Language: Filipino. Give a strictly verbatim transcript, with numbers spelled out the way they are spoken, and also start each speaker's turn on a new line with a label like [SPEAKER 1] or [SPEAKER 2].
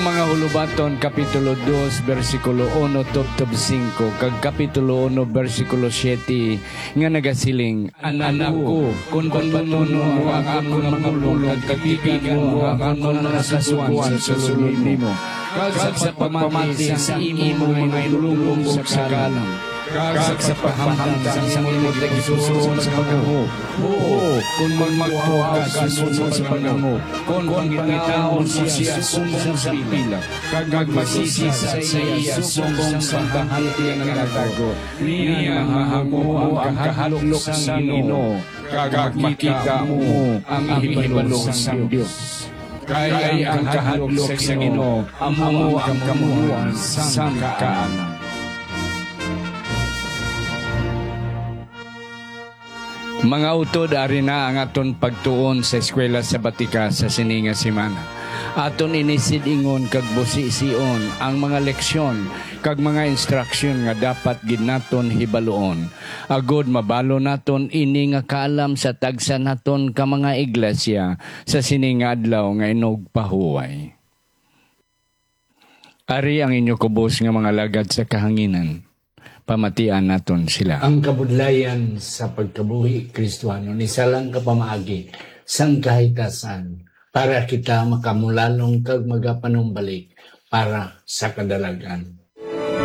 [SPEAKER 1] ang mga hulubaton, Kapitulo two, versikulo one tubtob five, kag Kapitulo one, versikulo seven, nga nagasiling, Anak ko, kung patuno mo ang akong mga ulog, kag kaibigan mo ang akong mga kasukuan sa sulod nimo, kag sa pagpamati sa imo mga ilulong sa kalam, kag sa paghamdam sa imo tagisusun sa pagamo. Oo, kung magmagkuha ka sunod sa pagamo, kung pangitaon siya sunod sa pila, kag masisisa sa iya sumbong sa bahati ang nagatago, niya mahamo ang kahalok sa Ginoo, kag makita mo ang ihibalong sa Dios. Kaya ang kahalok sa Ginoo, amo ang kamuhuan sa kaanan. Mga utod, ari na ang aton pagtuon sa eskwela sa Batika sa sininga simana. Aton inisid ingon kag busi-sion ang mga leksyon kag mga instruksyon nga dapat gid naton hibaluon. Agod mabalo naton ini nga kaalam sa tagsa naton ka mga iglesia sa sininga adlaw nga inog pahuway. Ari ang inyo kubos nga mga lagad sa kahanginan. Pamatian naton sila.
[SPEAKER 2] Ang kabudlayan sa pagkabuhi Kristiano ni salang kapamaagi sang kahitasan para kita makamulalong kag magapanumbalik para sa kadalagan.